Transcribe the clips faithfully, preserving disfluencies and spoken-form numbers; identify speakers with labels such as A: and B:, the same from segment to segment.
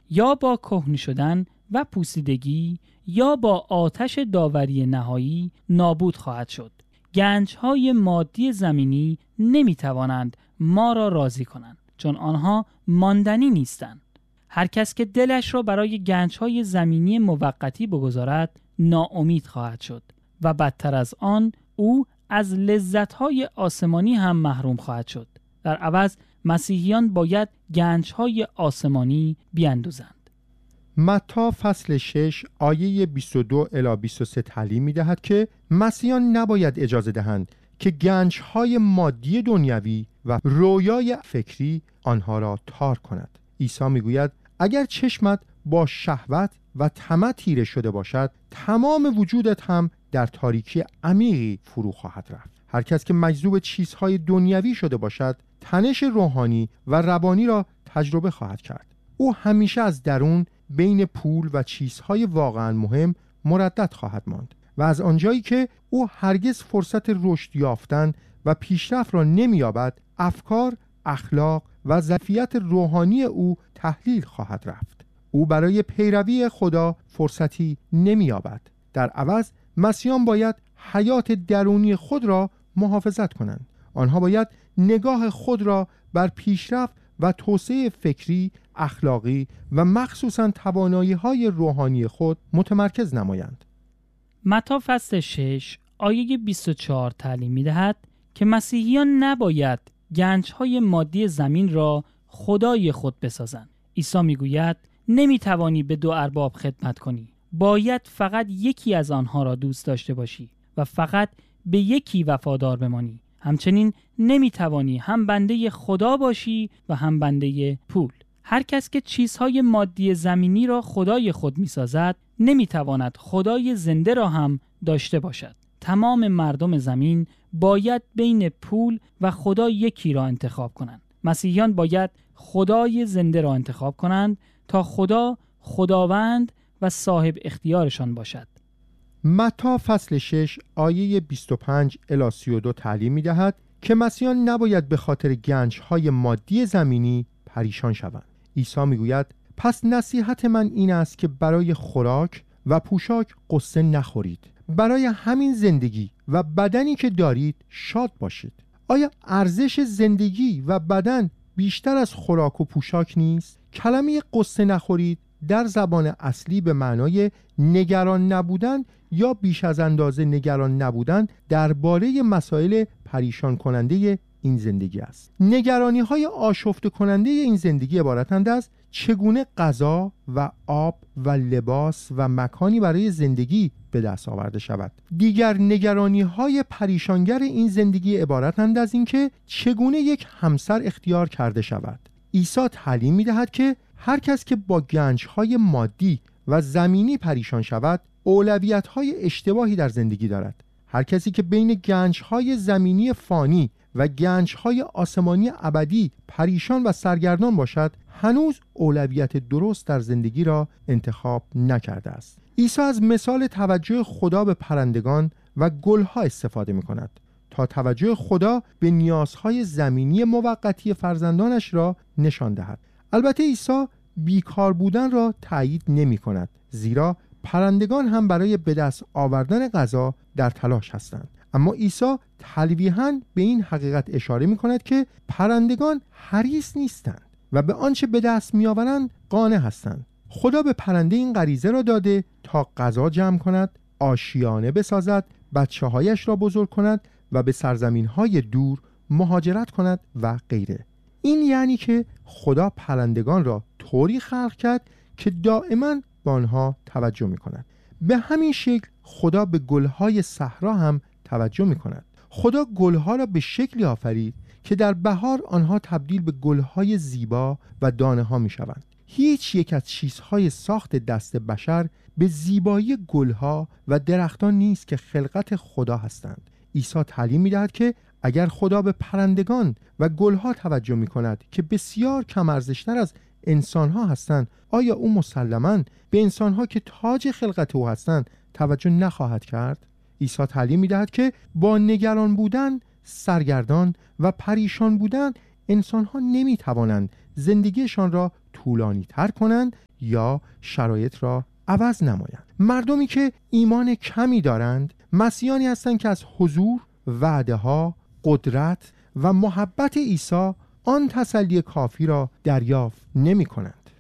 A: یا با کهنه شدن و پوسیدگی یا با آتش داوری نهایی نابود خواهد شد. گنج‌های مادی زمینی نمی‌توانند ما را راضی کنند، چون آنها ماندنی نیستند. هر کس که دلش را برای گنج‌های زمینی موقتی بگذارد ناامید خواهد شد و بدتر از آن او از لذت‌های آسمانی هم محروم خواهد شد. در عوض مسیحیان باید گنج‌های آسمانی بیاندوزند.
B: متی فصل شش آیه بیست و دو الی بیست و سه تعلیم می‌دهد که مسیحیان نباید اجازه دهند که گنج‌های مادی دنیوی و رویای فکری آنها را تار کند. عیسی میگوید اگر چشمت با شهوت و طمع تیره شده باشد، تمام وجودت هم در تاریکی عمیقی فرو خواهد رفت. هر کس که مجذوب چیزهای دنیوی شده باشد، تنش روحانی و روانی را تجربه خواهد کرد. او همیشه از درون بین پول و چیزهای واقعا مهم مردد خواهد ماند و از آنجایی که او هرگز فرصت رشد یافتن و پیشرفت را نمی‌یابد، افکار، اخلاق و ظرفیت روحانی او تحلیل خواهد رفت. او برای پیروی خدا فرصتی نمی‌یابد. در عوض مسیحیان باید حیات درونی خود را محافظت کنند. آنها باید نگاه خود را بر پیشرفت و توسعه فکری، اخلاقی و مخصوصاً توانایی‌های روحانی خود متمرکز نمایند.
A: متی فصل شش آیه بیست و چهار تعلیم می‌دهد که مسیحیان نباید گنج‌های مادی زمین را خدای خود بسازند. عیسی می‌گوید نمی‌توانی به دو ارباب خدمت کنی. باید فقط یکی از آنها را دوست داشته باشی و فقط به یکی وفادار بمانی. همچنین نمی‌توانی هم بنده خدا باشی و هم بنده پول. هر کس که چیزهای مادی زمینی را خدای خود می‌سازد، نمی‌تواند خدای زنده را هم داشته باشد. تمام مردم زمین باید بین پول و خدا یکی را انتخاب کنند. مسیحیان باید خدای زنده را انتخاب کنند تا خدا خداوند و صاحب اختیارشان باشد.
B: متی فصل شش آیه بیست و پنج الی سی و دو تعلیم می‌دهد که مسیحیان نباید به خاطر گنج‌های مادی زمینی پریشان شوند. عیسی میگوید پس نصیحت من این است که برای خوراک و پوشاک قصه نخورید. برای همین زندگی و بدنی که دارید شاد باشید. آیا ارزش زندگی و بدن بیشتر از خوراک و پوشاک نیست؟ کلمه قصه نخورید در زبان اصلی به معنای نگران نبودن یا بیش از اندازه نگران نبودن درباره مسائل پریشان کننده این زندگی است. نگرانی های آشفته کننده این زندگی عبارتند از چگونه غذا و آب و لباس و مکانی برای زندگی به دست آورده شود. دیگر نگرانی های پریشانگر این زندگی عبارتند از اینکه چگونه یک همسر اختیار کرده شود. عیسی تعلیم می‌دهد که هر کس که با گنج‌های مادی و زمینی پریشان شود، اولویت‌های اشتباهی در زندگی دارد. هر کسی که بین گنج‌های زمینی فانی و گنج‌های آسمانی ابدی پریشان و سرگردان باشد، هنوز اولویت درست در زندگی را انتخاب نکرده است. عیسی از مثال توجه خدا به پرندگان و گل‌ها استفاده می‌کند تا توجه خدا به نیازهای زمینی موقتی فرزندانش را نشان دهد. البته عیسی بیکار بودن را تایید نمی‌کند، زیرا پرندگان هم برای به دست آوردن غذا در تلاش هستند. اما عیسی تلویحاً به این حقیقت اشاره می‌کند که پرندگان حریص نیستند و به آنچه به دست می‌آورند قانع هستند. خدا به پرنده این غریزه را داده تا غذا جمع کند، آشیانه بسازد، بچه‌هایش را بزرگ کند و به سرزمین‌های دور مهاجرت کند و غیره. این یعنی که خدا پرندگان را طوری خلق کرد که دائما به آنها توجه می‌کند. به همین شکل خدا به گل‌های صحرا هم توجه می‌کند. خدا گل‌ها را به شکلی آفرید که در بهار آنها تبدیل به گل‌های زیبا و دانه‌ها می‌شوند. هیچ یک از چیزهای ساخت دست بشر به زیبایی گل‌ها و درختان نیست که خلقت خدا هستند. عیسی تعلیم می‌دهد که اگر خدا به پرندگان و گل‌ها توجه می‌کند که بسیار کم ارزش‌تر از انسان‌ها هستند، آیا او مسلماً به انسان‌ها که تاج خلقت او هستند توجه نخواهد کرد؟ عیسی تعلیم می‌دهد که با نگران بودن، سرگردان و پریشان بودن انسان‌ها نمی‌توانند زندگیشان را طولانی تر کنند یا شرایط را عوض نمایند. مردمی که ایمان کمی دارند مسیحیانی هستند که از حضور، وعده ها، قدرت و محبت عیسی آن تسلی کافی را دریافت نمی کنند.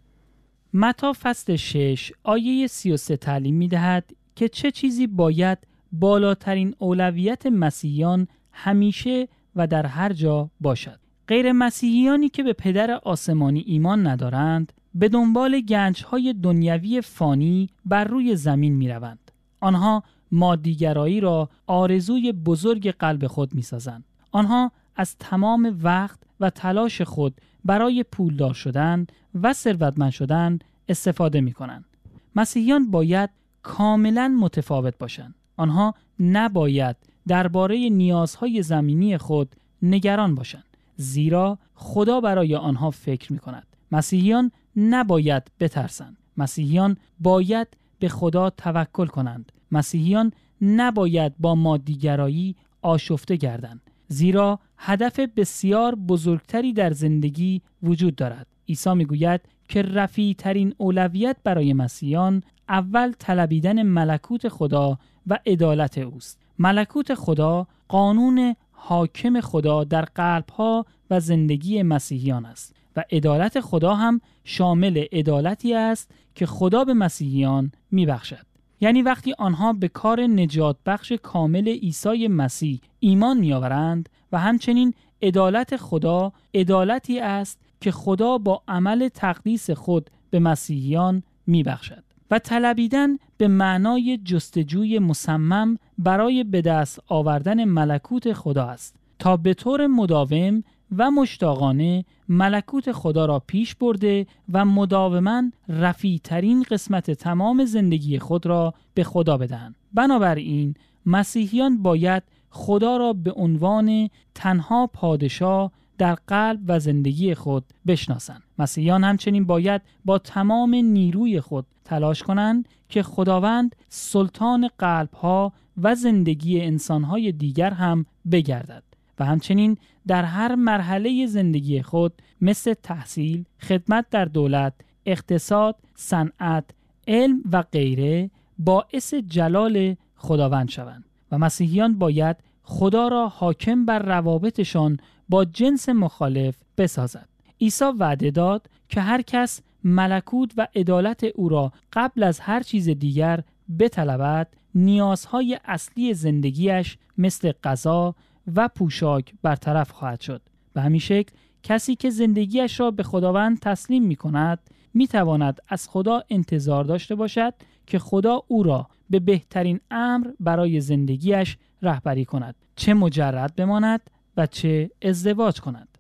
A: متی فصل شش آیه سی و سه تعلیم می دهد که چه چیزی باید بالاترین اولویت مسیحیان همیشه و در هر جا باشد. غیر مسیحیانی که به پدر آسمانی ایمان ندارند به دنبال گنج‌های دنیوی فانی بر روی زمین می روند. آنها مادیگرایی را آرزوی بزرگ قلب خود می سازند. آنها از تمام وقت و تلاش خود برای پولدار شدن و ثروتمند شدن استفاده می کنند. مسیحیان باید کاملا متفاوت باشند. آنها نباید درباره نیازهای زمینی خود نگران باشند، زیرا خدا برای آنها فکر می کند. مسیحیان نباید بترسند. مسیحیان باید به خدا توکل کنند. مسیحیان نباید با مادیگرایی آشفته گردند، زیرا هدف بسیار بزرگتری در زندگی وجود دارد. عیسی میگوید که رفیع ترین اولویت برای مسیحیان اول طلبیدن ملکوت خدا و عدالت اوست. ملکوت خدا قانون حاکم خدا در قلب‌ها و زندگی مسیحیان است و عدالت خدا هم شامل عدالتی است که خدا به مسیحیان میبخشد. یعنی وقتی آنها به کار نجات بخش کامل عیسی مسیح ایمان میآورند و همچنین عدالت خدا عدالتی است که خدا با عمل تقدیس خود به مسیحیان میبخشد و طلبیدن به معنای جستجوی مصمم برای به دست آوردن ملکوت خدا است تا به طور مداوم و مشتاقانه ملکوت خدا را پیش برده و مداوما رفیع ترین قسمت تمام زندگی خود را به خدا بدهند. بنابراین مسیحیان باید خدا را به عنوان تنها پادشاه در قلب و زندگی خود بشناسند. مسیحیان همچنین باید با تمام نیروی خود تلاش کنند که خداوند سلطان قلب‌ها و زندگی انسان‌های دیگر هم بگردد و همچنین در هر مرحله زندگی خود مثل تحصیل، خدمت در دولت، اقتصاد، صنعت، علم و غیره باعث جلال خداوند شوند و مسیحیان باید خدا را حاکم بر روابطشان با جنس مخالف بسازد. عیسی وعده داد که هر کس ملکوت و عدالت او را قبل از هر چیز دیگر بطلبد، نیازهای اصلی زندگیش مثل غذا و پوشاک برطرف خواهد شد. به همین شکل کسی که زندگیش را به خداوند تسلیم می کند می تواند از خدا انتظار داشته باشد که خدا او را به بهترین امر برای زندگیش رهبری کند، چه مجرد بماند و چه ازدواج کند.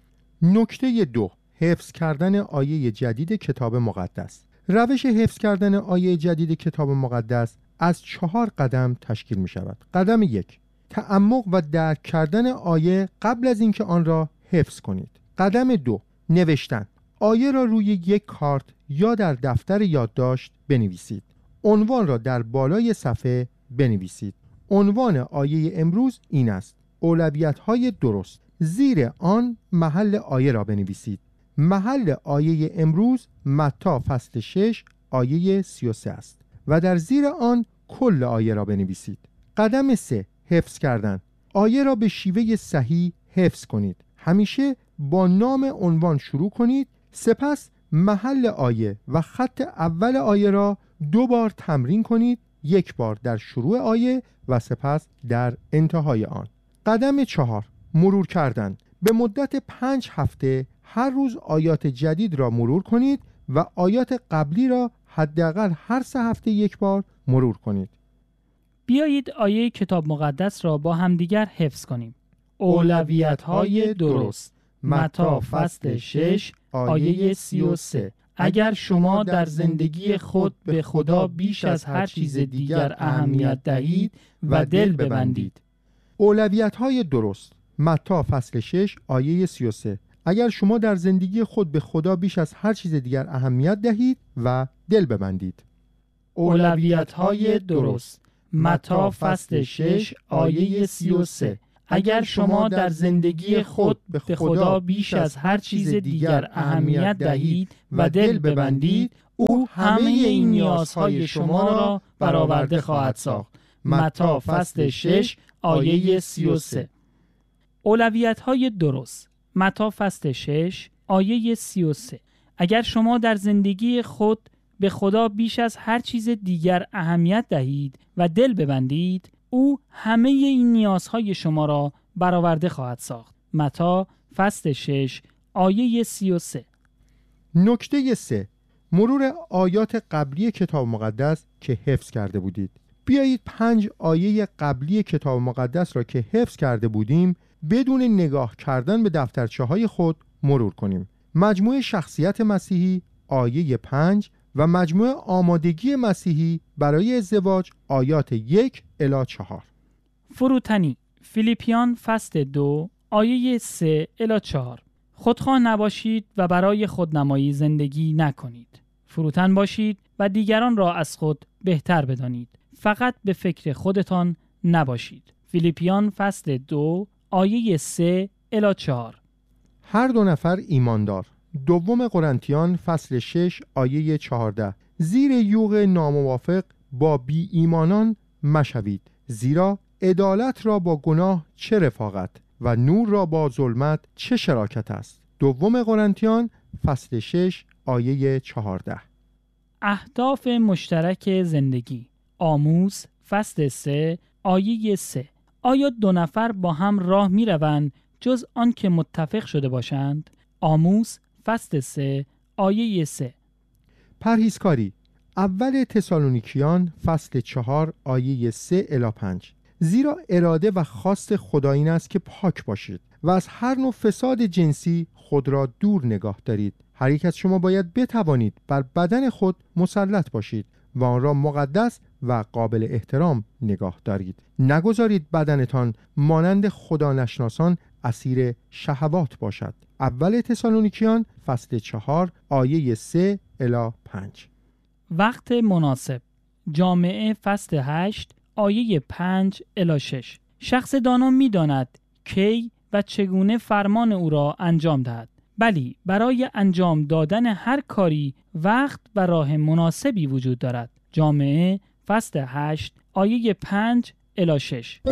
B: نکته دو، حفظ کردن آیه جدید کتاب مقدس. روش حفظ کردن آیه جدید کتاب مقدس از چهار قدم تشکیل می شود. قدم یک، تعمق و درک کردن آیه قبل از اینکه آن را حفظ کنید. قدم دو، نوشتن. آیه را روی یک کارت یا در دفتر یادداشت بنویسید. عنوان را در بالای صفحه بنویسید. عنوان آیه امروز این است: اولویت‌های درست. زیر آن محل آیه را بنویسید. محل آیه امروز متی فصل شش آیه سی و سه است و در زیر آن کل آیه را بنویسید. قدم سه، حفظ کردن. آیه را به شیوه صحیح حفظ کنید. همیشه با نام عنوان شروع کنید، سپس محل آیه و خط اول آیه را دو بار تمرین کنید، یک بار در شروع آیه و سپس در انتهای آن. قدم چهار، مرور کردن. به مدت پنج هفته هر روز آیات جدید را مرور کنید و آیات قبلی را حداقل هر سه هفته یک بار مرور کنید.
A: بیایید آیه کتاب مقدس را با همدیگر حفظ کنیم. اولویت‌های درست. متی فصل شش آیه سی و سه. اگر شما در زندگی خود به خدا بیش از هر چیز دیگر اهمیت دهید و دل ببندید.
B: اولویت‌های درست. متی فصل شش آیه سی و سه. اگر شما در زندگی خود به خدا بیش از هر چیز دیگر اهمیت دهید و دل ببندید.
A: اولویت‌های درست. متی فصل شش آیه سی و سه. اگر شما در زندگی خود به خدا بیش از هر چیز دیگر اهمیت دهید و دل ببندید، او همه این نیازهای شما را برآورده خواهد ساخت. متی فصل شش آیه سی و سه. اولویت‌های درست. متی فصل شش آیه سی و سه. اگر شما در زندگی خود به خدا بیش از هر چیز دیگر اهمیت دهید و دل ببندید، او همه این نیازهای شما را برآورده خواهد ساخت. متی فصل شش آیه سی و سه.
B: نکته سه، مرور آیات قبلی کتاب مقدس که حفظ کرده بودید. بیایید پنج آیه قبلی کتاب مقدس را که حفظ کرده بودیم بدون نگاه کردن به دفترچه های خود مرور کنیم. مجموعه شخصیت مسیحی آیه پنج و مجموعه آمادگی مسیحی برای ازدواج آیات یک الی چهار.
A: فروتنی. فیلیپیان فصل دو آیه سه الی چهار. خودخواه نباشید و برای خودنمایی زندگی نکنید. فروتن باشید و دیگران را از خود بهتر بدانید. فقط به فکر خودتان نباشید. فیلیپیان فصل دو آیه سه الی چهار.
B: هر دو نفر ایماندار. دوم قرنتیان فصل شش آیه چهارده. زیر یوغ ناموافق با بی ایمانان مشوید، زیرا عدالت را با گناه چه رفاقت و نور را با ظلمت چه شراکت است. دوم قرنتیان فصل شش آیه چهارده.
A: اهداف مشترک زندگی. آموز فصل سه آیه سه. آیا دو نفر با هم راه می روند جز آن که متفق شده باشند؟ آموز فصل سه آیه سه.
B: پرهیزکاری. اول تسالونیکیان فصل چهار آیه سه الی پنج. زیرا اراده و خواست خدا این است که پاک باشید و از هر نوع فساد جنسی خود را دور نگاه دارید. هر یک از شما باید بتوانید بر بدن خود مسلط باشید و آن را مقدس و قابل احترام نگاه دارید. نگذارید بدنتان مانند خدا نشناسان اسیر شهوات باشد. اول تسالونیکیان فصل چهار آیه سه الی پنج.
A: وقت مناسب. جامعه فصل هشت آیه پنج الی شش. شخص دانا می داند کی و چگونه فرمان او را انجام دهد. بلی، برای انجام دادن هر کاری وقت و راه مناسبی وجود دارد. جامعه فصل هشت آیه پنج الی شش.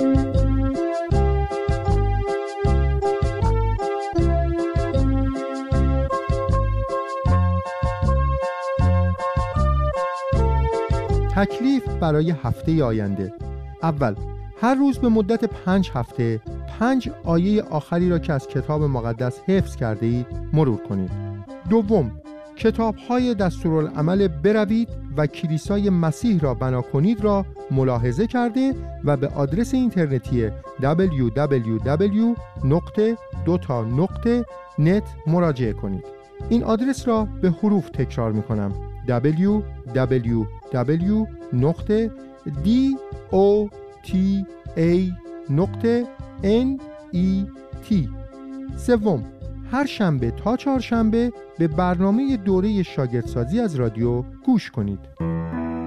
B: تکلیف برای هفته آینده. اول، هر روز به مدت پنج هفته پنج آیه آخری را که از کتاب مقدس حفظ کرده اید مرور کنید. دوم، کتاب‌های دستورالعمل بروید و کلیسای مسیح را بنا کنید را ملاحظه کرده و به آدرس اینترنتی دبلیو دبلیو دبلیو دات دوتا نقطه نت مراجعه کنید. این آدرس را به حروف تکرار می‌کنم: دبلیو دبلیو دبلیو دات دوتا نقطه نت. سوم، هر شنبه تا چهارشنبه به برنامه دوره شاگردسازی از رادیو گوش کنید.